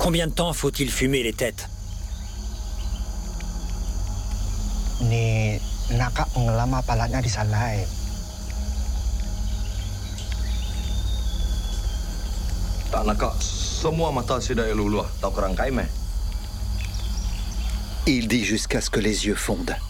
Combien de temps faut-il fumer les têtes? Ni Naka penggelam apalannya di Salai. Tak nakak semua mata sudah eluluah. Tak kurang kai meh. Il dit jusqu'à ce que les yeux fondent.